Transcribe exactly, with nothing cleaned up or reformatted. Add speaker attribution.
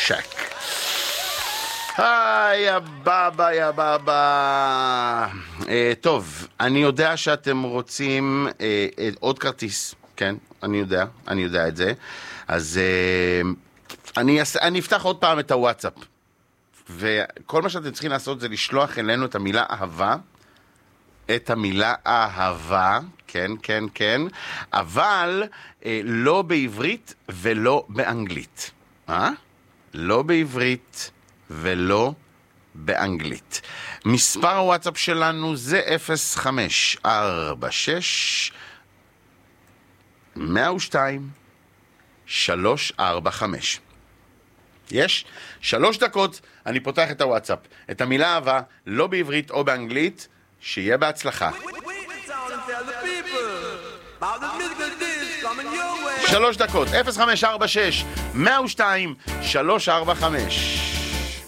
Speaker 1: שק. היי, יא בבא, יא בבא. אה, טוב, אני יודע שאתם רוצים אה, אה, עוד כרטיס, כן, אני יודע, אני יודע את זה. אז אה, אני, אני אפתח עוד פעם את הוואטסאפ. וכל מה שאתם צריכים לעשות זה לשלוח אלינו את המילה אהבה, את המילה אהבה, כן, כן, כן, אבל אה, לא בעברית ולא באנגלית. אה? לא בעברית ולא באנגלית. מספר הוואטסאפ שלנו זה אפס חמש ארבע שש מאה ושתיים שלוש ארבע חמש. יש שלוש דקות, אני פותח את הוואטסאפ. את המילה אהבה, לא בעברית או באנגלית, שיהיה בהצלחה. שלוש דקות, אפס חמש ארבע שש מאה ושתיים שלוש ארבע חמש.